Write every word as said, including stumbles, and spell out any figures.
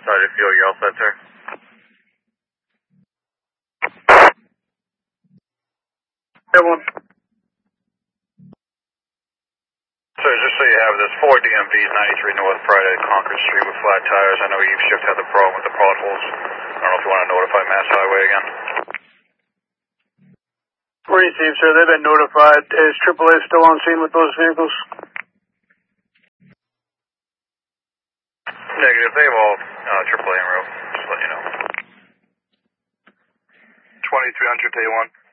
Sergeant Field, you're all set, sir? Everyone. Sir, just so you have this, four D M Vs, ninety-three North Pride at Concord Street with flat tires. I know you shift had the problem with the potholes. I don't know if you want to notify Mass Highway again. Received, sir. They've been notified. Is triple A still on scene with those vehicles? Negative. They've all uh, triple A en route. Just let you know. twenty-three hundred, day one.